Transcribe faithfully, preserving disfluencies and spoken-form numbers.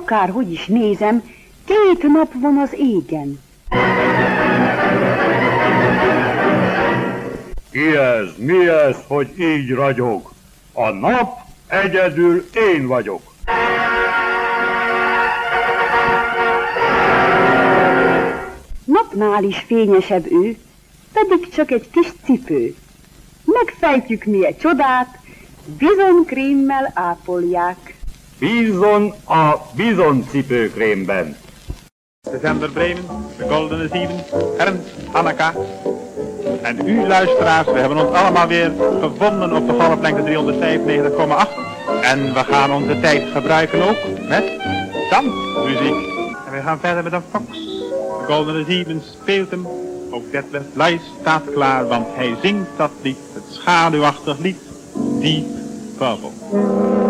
akárhogy is nézem, két nap van az égen. Ki ez, mi ez, hogy így ragyog? A nap egyedül én vagyok. Napnál is fényesebb ő, pedig csak egy kis cipő. Megfejtjük mi a csodát, bizonkrémmel ápolják. Bízzon a bizoncipőkrémben. December Bremen, de Goldene Zeven, Ernst, Annaka. En u luisteraars, we hebben ons allemaal weer gevonden op de golflengte driehonderdvijfennegentig komma acht. En we gaan onze tijd gebruiken ook met dansmuziek. En we gaan verder met een fox. De Goldene Zeven speelt hem. Ook Detlef Luijs staat klaar, want hij zingt dat lied, het schaduwachtig lied, Deep Purple.